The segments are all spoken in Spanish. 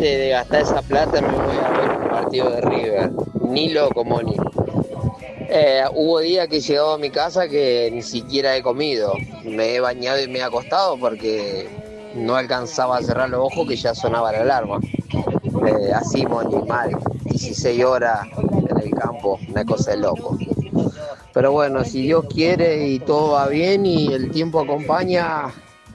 de gastar esa plata me voy a ver un partido de River. Ni loco, Moni. Hubo días que he llegado a mi casa que ni siquiera he comido. Me he bañado y me he acostado porque no alcanzaba a cerrar los ojos que ya sonaba la alarma. Así, Moni, mal. 16 horas en el campo, una cosa de loco. Pero bueno, si Dios quiere y todo va bien y el tiempo acompaña,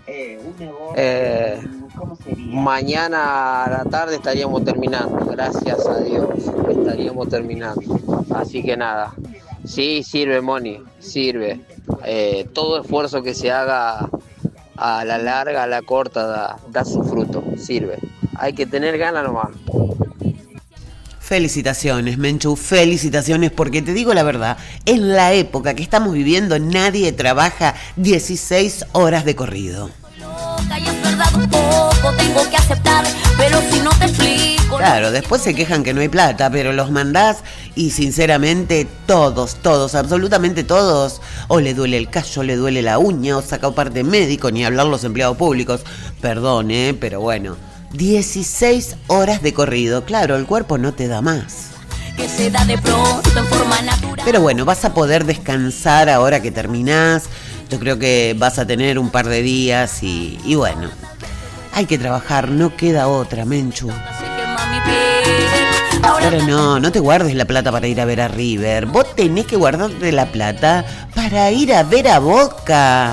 mañana a la tarde estaríamos terminando. Gracias a Dios, estaríamos terminando. Así que nada, sí, sirve, Moni, sirve. Todo esfuerzo que se haga a la larga, a la corta, da su fruto, sirve. Hay que tener ganas nomás. Felicitaciones, Menchu, felicitaciones, porque te digo la verdad, en la época que estamos viviendo nadie trabaja 16 horas de corrido. Claro, después se quejan que no hay plata, pero los mandás y sinceramente todos, absolutamente todos, o le duele el callo, le duele la uña, o saca parte médico, ni hablar los empleados públicos. Perdón, pero bueno. 16 horas de corrido, claro, el cuerpo no te da más. Que se da de pronto en forma natural. Pero bueno, vas a poder descansar ahora que terminás. Yo creo que vas a tener un par de días y bueno, hay que trabajar, no queda otra, Menchu. Pero no te guardes la plata para ir a ver a River. Vos tenés que guardarte la plata para ir a ver a Boca.